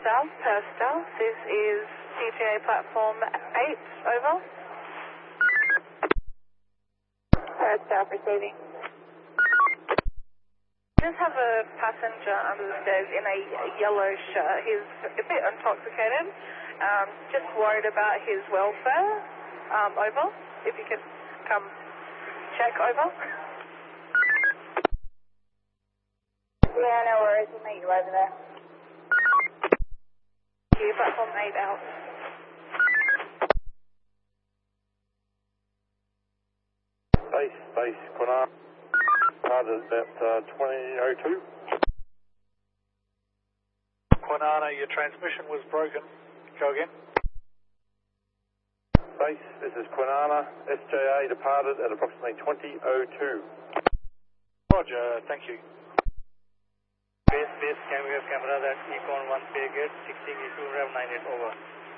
Perth South, this is CTA platform 8, over. Perth South receiving. Just have a passenger under the stairs in a yellow shirt. He's a bit intoxicated, just worried about his welfare, over. If you could come check, over. Yeah, no worries, we'll meet you over there. Platform 8 out. Base, Quinana, departed at 2002. Quinana, your transmission was broken. Go again. Base, this is Quinana, SJA departed at approximately 2002. Roger, thank you. Base, can we have camera that Econ 1 pay gate, 16 issue, Rev 98, over.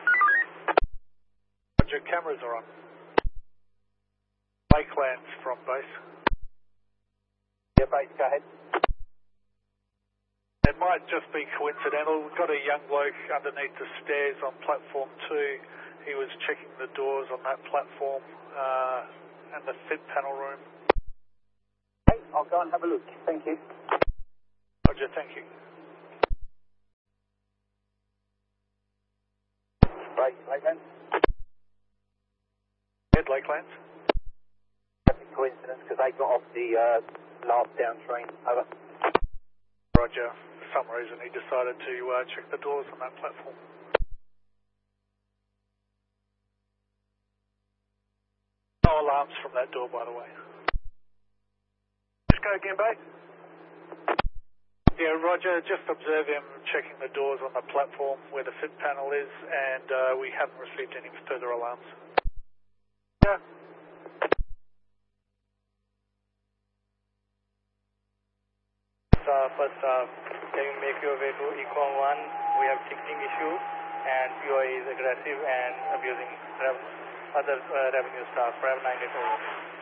Roger, cameras are on. Lakelands from base. Yeah, base, go ahead. It might just be coincidental. We've got a young bloke underneath the stairs on platform 2. He was checking the doors on that platform and the fit panel room. Hey, I'll go and have a look. Thank you. Roger, thank you. Right, Lakelands. Head Lakelands. That's a coincidence because they got off the last down train. Over. Roger. For some reason he decided to check the doors on that platform. No alarms from that door, by the way. Just go again, base. Yeah, Roger, just observe him checking the doors on the platform where the fit panel is, and we haven't received any further alarms. Yeah. First, can you make your way to Econ 1? We have ticketing issue, and POI is aggressive and abusing other revenue staff. Rev 98, over.